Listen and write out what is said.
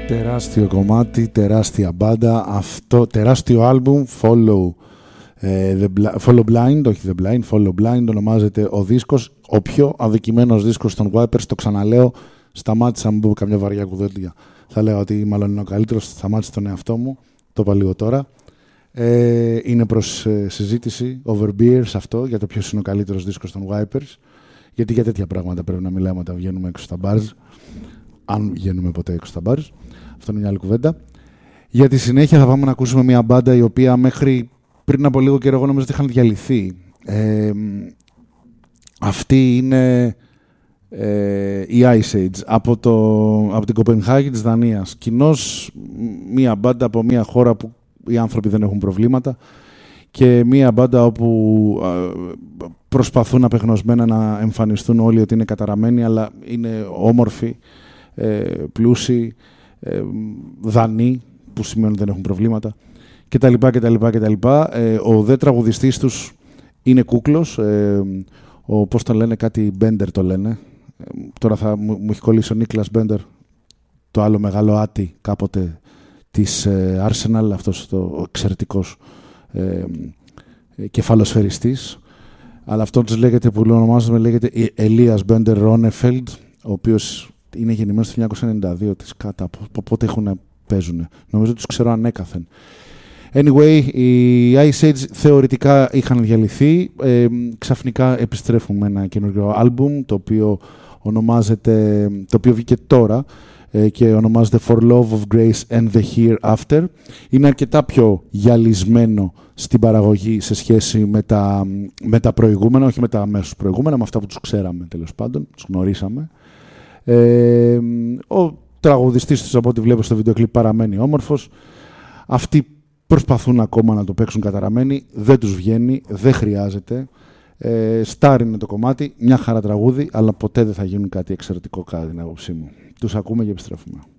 Τεράστιο κομμάτι, τεράστια μπάντα, αυτό, τεράστιο άλμπουμ, Follow Blind, όχι The Blind, Follow Blind ονομάζεται ο δίσκος, ο πιο αδικημένος δίσκος των Vipers, το ξαναλέω, σταμάτησα να μπω καμιά βαριά κουδέλια. Θα λέω ότι μάλλον είναι ο καλύτερος, σταμάτησα τον εαυτό μου, το είπα λίγο τώρα. Είναι προς συζήτηση, over beers αυτό, για το ποιος είναι ο καλύτερος δίσκος των Vipers, γιατί για τέτοια πράγματα πρέπει να μιλάμε όταν βγαίνουμε έξω στα bars, αν βγαίνουμε ποτέ έξω στα bars. Αυτό είναι μια άλλη κουβέντα. Για τη συνέχεια θα πάμε να ακούσουμε μια μπάντα η οποία μέχρι πριν από λίγο καιρό εγώ νομίζω ότι είχαν διαλυθεί. Αυτή είναι η Ice Age από την Κοπενχάγη της Δανίας. Κοινώς μια μπάντα από μια χώρα που οι άνθρωποι δεν έχουν προβλήματα και μια μπάντα όπου προσπαθούν απεγνωσμένα να εμφανιστούν όλοι ότι είναι καταραμένοι, αλλά είναι όμορφοι, πλούσιοι, Δανείοι, που σημαίνει ότι δεν έχουν προβλήματα, κτλ. Ο δε τραγουδιστής τους είναι κούκλος, πώς τον λένε, κάτι Μπέντερ το λένε. Τώρα μου έχει κολλήσει ο Νίκλας Μπέντερ, το άλλο μεγάλο άτι κάποτε της Arsenal, αυτός ο εξαιρετικός κεφαλοσφαιριστής. Αλλά αυτός λέγεται, που ονομάζουμε, λέγεται Ελίας Μπέντερ Ρόνεφελντ, ο οποίος είναι γεννημένος το 1992 της ΚΑΤΑ. Πότε παίζουν. Νομίζω ότι τους ξέρω ανέκαθεν. Anyway, οι Ice Age θεωρητικά είχαν διαλυθεί. Ξαφνικά επιστρέφουν με ένα καινούργιο άλμπουμ, το οποίο βγήκε τώρα και ονομάζεται For Love of Grace and the Hereafter. Είναι αρκετά πιο γυαλισμένο στην παραγωγή σε σχέση με τα προηγούμενα, όχι με τα αμέσως προηγούμενα, με αυτά που τους ξέραμε τέλος πάντων, τους γνωρίσαμε. Ο τραγουδιστής τους, από ό,τι βλέπω στο βίντεο κλιπ, παραμένει όμορφος. Αυτοί προσπαθούν ακόμα να το παίξουν καταραμένοι, δεν τους βγαίνει, δεν χρειάζεται. Στάρ είναι το κομμάτι, μια χαρά τραγούδι, αλλά ποτέ δεν θα γίνουν κάτι εξαιρετικό κατά την άποψή μου. Τους ακούμε και επιστρέφουμε.